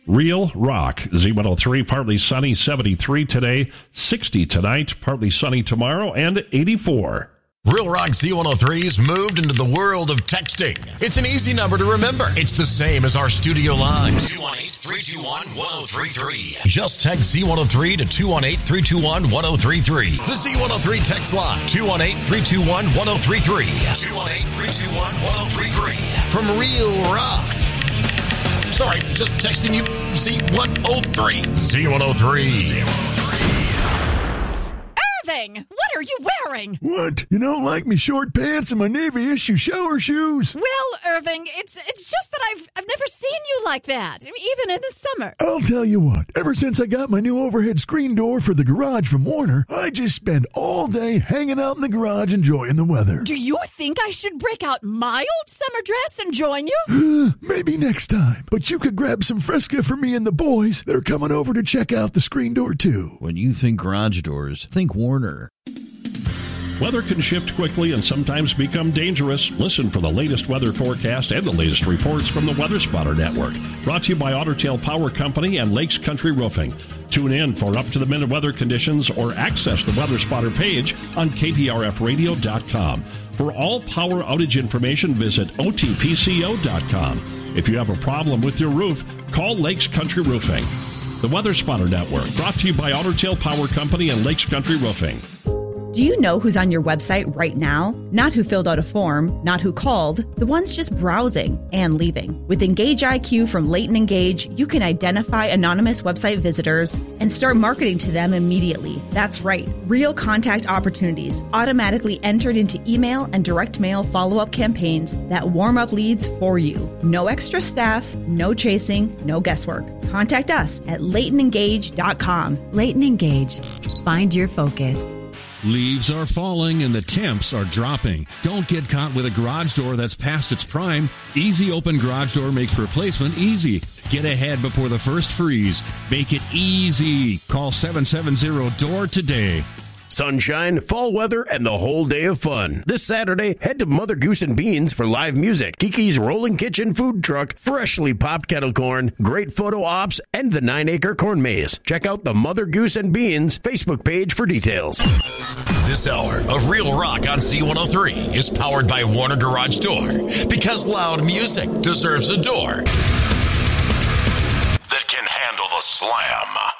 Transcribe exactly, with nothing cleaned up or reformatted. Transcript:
Real Rock. Z one oh three, partly sunny, seventy-three today, sixty tonight, partly sunny tomorrow, and eighty-four. Real Rock Z one oh three's moved into the world of texting. It's an easy number to remember. It's the same as our studio line. two one eight, three two one, one oh three three. Just text Z one oh three to two one eight, three two one, one oh three three. The Z one oh three text line. two one eight, three two one, one oh three three. two one eight, three two one, one oh three three. From Real Rock. Sorry, just texting you Z one oh three. Z one oh three. What are you wearing? What? You don't like me short pants and my Navy issue shower shoes? Well, Irving, it's it's just that I've I've never seen you like that, even in the summer. I'll tell you what. Ever since I got my new overhead screen door for the garage from Warner, I just spend all day hanging out in the garage enjoying the weather. Do you think I should break out my old summer dress and join you? Maybe next time. But you could grab some Fresca for me and the boys. They're coming over to check out the screen door, too. When you think garage doors, think Warner. Weather can shift quickly and sometimes become dangerous. Listen for the latest weather forecast and the latest reports from the Weather Spotter Network. Brought to you by Otter Tail Power Company and Lakes Country Roofing. Tune in for up-to-the-minute weather conditions or access the Weather Spotter page on K P R F radio dot com. For all power outage information, visit O T P C O dot com. If you have a problem with your roof, call Lakes Country Roofing. The Weather Spotter Network, brought to you by Otter Tail Power Company and Lakes Country Roofing. Do you know who's on your website right now? Not who filled out a form, not who called, the ones just browsing and leaving. With Engage I Q from Leighton Engage, you can identify anonymous website visitors and start marketing to them immediately. That's right, real contact opportunities automatically entered into email and direct mail follow-up campaigns that warm up leads for you. No extra staff, no chasing, no guesswork. Contact us at leighton engage dot com. Leighton Engage. Find your focus. Leaves are falling and the temps are dropping. Don't get caught with a garage door that's past its prime. Easy Open Garage Door makes replacement easy. Get ahead before the first freeze. Make it easy. Call seven seven zero D O O R today. Sunshine, fall weather, and the whole day of fun. This Saturday, head to Mother Goose and Beans for live music, Kiki's Rolling Kitchen food truck, freshly popped kettle corn, great photo ops, and the nine-acre corn maze. Check out the Mother Goose and Beans Facebook page for details. This hour of Real Rock on Z one oh three is powered by Warner Garage Door, because loud music deserves a door that can handle the slam.